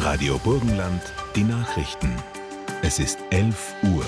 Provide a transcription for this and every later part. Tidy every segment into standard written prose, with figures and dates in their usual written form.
Radio Burgenland, die Nachrichten. Es ist 11 Uhr.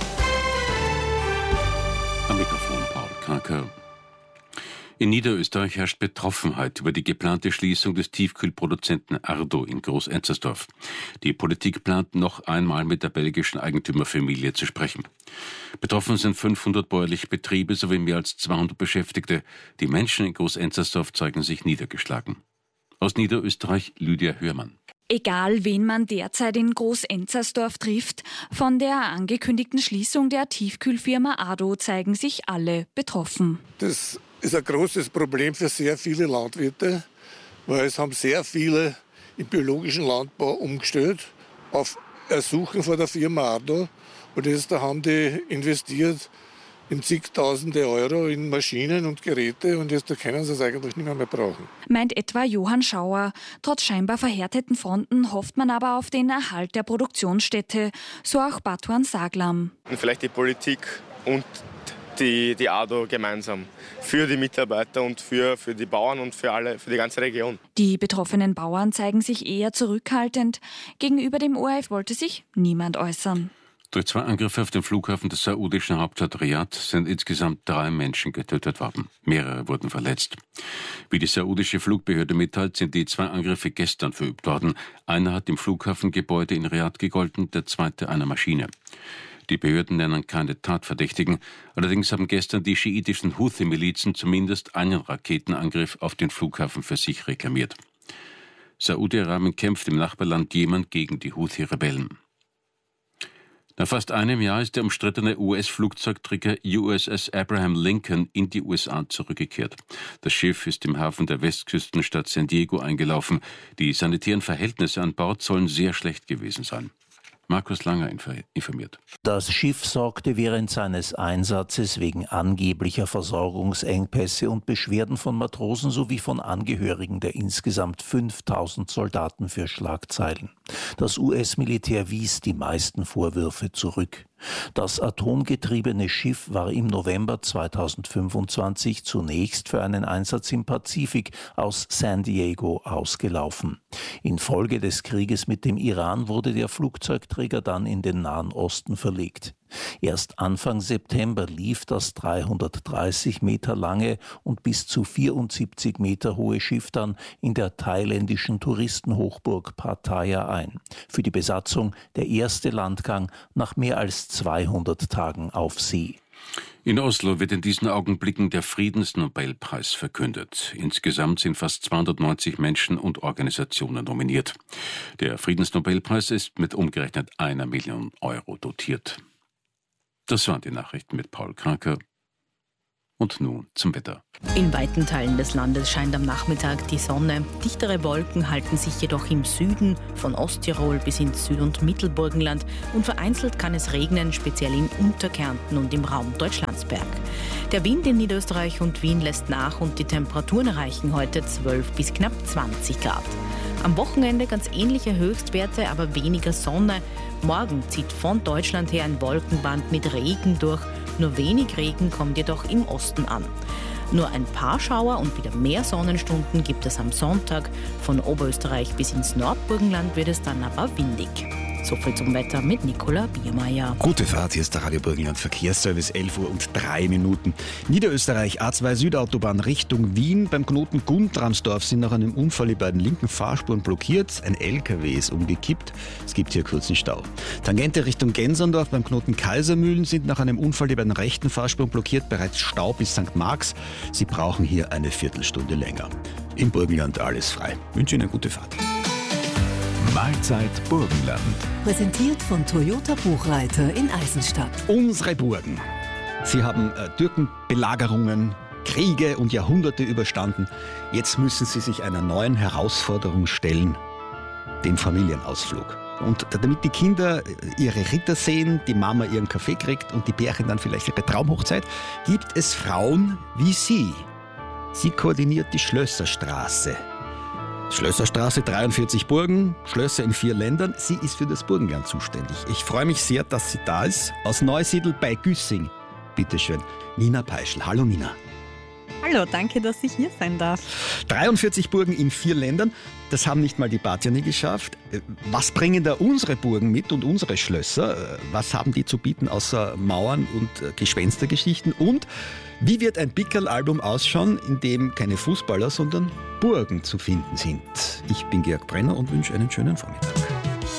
Am Mikrofon Paul Kraker. In Niederösterreich herrscht Betroffenheit über die geplante Schließung des Tiefkühlproduzenten Ardo in Groß-Enzersdorf. Die Politik plant, noch einmal mit der belgischen Eigentümerfamilie zu sprechen. Betroffen sind 500 bäuerliche Betriebe sowie mehr als 200 Beschäftigte. Die Menschen in Groß-Enzersdorf zeigen sich niedergeschlagen. Aus Niederösterreich Lydia Hörmann. Egal, wen man derzeit in Groß-Enzersdorf trifft, von der angekündigten Schließung der Tiefkühlfirma Ardo zeigen sich alle betroffen. Das ist ein großes Problem für sehr viele Landwirte, weil es haben sehr viele im biologischen Landbau umgestellt auf Ersuchen von der Firma Ardo. Und da haben die investiert in zigtausende Euro in Maschinen und Geräte und jetzt können sie es eigentlich nicht mehr brauchen. Meint etwa Johann Schauer. Trotz scheinbar verhärteten Fronten hofft man aber auf den Erhalt der Produktionsstätte, so auch Batuan Saglam. Und vielleicht die Politik und die Ardo gemeinsam für die Mitarbeiter und für die Bauern und für die ganze Region. Die betroffenen Bauern zeigen sich eher zurückhaltend. Gegenüber dem ORF wollte sich niemand äußern. Durch 2 Angriffe auf den Flughafen der saudischen Hauptstadt Riad sind insgesamt 3 Menschen getötet worden. Mehrere wurden verletzt. Wie die saudische Flugbehörde mitteilt, sind die 2 Angriffe gestern verübt worden. Einer hat im Flughafengebäude in Riad gegolten, der zweite einer Maschine. Die Behörden nennen keine Tatverdächtigen. Allerdings haben gestern die schiitischen Houthi-Milizen zumindest einen Raketenangriff auf den Flughafen für sich reklamiert. Saudi-Arabien kämpft im Nachbarland Jemen gegen die Houthi-Rebellen. Nach fast einem Jahr ist der umstrittene US-Flugzeugträger USS Abraham Lincoln in die USA zurückgekehrt. Das Schiff ist im Hafen der Westküstenstadt San Diego eingelaufen. Die sanitären Verhältnisse an Bord sollen sehr schlecht gewesen sein. Markus Langer informiert. Das Schiff sorgte während seines Einsatzes wegen angeblicher Versorgungsengpässe und Beschwerden von Matrosen sowie von Angehörigen der insgesamt 5000 Soldaten für Schlagzeilen. Das US-Militär wies die meisten Vorwürfe zurück. Das atomgetriebene Schiff war im November 2025 zunächst für einen Einsatz im Pazifik aus San Diego ausgelaufen. Infolge des Krieges mit dem Iran wurde der Flugzeugträger dann in den Nahen Osten verlegt. Erst Anfang September lief das 330 Meter lange und bis zu 74 Meter hohe Schiff dann in der thailändischen Touristenhochburg Pattaya ein. Für die Besatzung der erste Landgang nach mehr als 200 Tagen auf See. In Oslo wird in diesen Augenblicken der Friedensnobelpreis verkündet. Insgesamt sind fast 290 Menschen und Organisationen nominiert. Der Friedensnobelpreis ist mit umgerechnet 1 Million Euro dotiert. Das waren die Nachrichten mit Paul Kraker. Und nun zum Wetter. In weiten Teilen des Landes scheint am Nachmittag die Sonne. Dichtere Wolken halten sich jedoch im Süden, von Osttirol bis ins Süd- und Mittelburgenland. Und vereinzelt kann es regnen, speziell in Unterkärnten und im Raum Deutschlandsberg. Der Wind in Niederösterreich und Wien lässt nach und die Temperaturen erreichen heute 12 bis knapp 20 Grad. Am Wochenende ganz ähnliche Höchstwerte, aber weniger Sonne. Morgen zieht von Deutschland her ein Wolkenband mit Regen durch. Nur wenig Regen kommt jedoch im Osten an. Nur ein paar Schauer und wieder mehr Sonnenstunden gibt es am Sonntag. Von Oberösterreich bis ins Nordburgenland wird es dann aber windig. So viel zum Wetter mit Nicola Biermeier. Gute Fahrt, hier ist der Radio Burgenland Verkehrsservice, 11:03 Niederösterreich, A2 Südautobahn Richtung Wien. Beim Knoten Guntramsdorf sind nach einem Unfall die beiden linken Fahrspuren blockiert. Ein LKW ist umgekippt. Es gibt hier kurzen Stau. Tangente Richtung Genserndorf beim Knoten Kaisermühlen sind nach einem Unfall die beiden rechten Fahrspuren blockiert. Bereits Stau bis St. Marx. Sie brauchen hier eine Viertelstunde länger. Im Burgenland alles frei. Ich wünsche Ihnen eine gute Fahrt. Mahlzeit Burgenland. Präsentiert von Toyota Buchreiter in Eisenstadt. Unsere Burgen. Sie haben Türkenbelagerungen, Kriege und Jahrhunderte überstanden. Jetzt müssen sie sich einer neuen Herausforderung stellen, dem Familienausflug. Und damit die Kinder ihre Ritter sehen, die Mama ihren Kaffee kriegt und die Pärchen dann vielleicht ihre Traumhochzeit, gibt es Frauen wie sie. Sie koordiniert die Schlösserstraße. Schlösserstraße, 43 Burgen, Schlösser in 4 Ländern. Sie ist für das Burgenland zuständig. Ich freue mich sehr, dass sie da ist. Aus Neusiedl bei Güssing. Bitte schön, Nina Peischl. Hallo Nina. Hallo, danke, dass ich hier sein darf. 43 Burgen in 4 Ländern, das haben nicht mal die Batjani geschafft. Was bringen da unsere Burgen mit und unsere Schlösser? Was haben die zu bieten außer Mauern und Gespenstergeschichten? Und wie wird ein Pickerl-Album ausschauen, in dem keine Fußballer, sondern Burgen zu finden sind? Ich bin Georg Brenner und wünsche einen schönen Vormittag.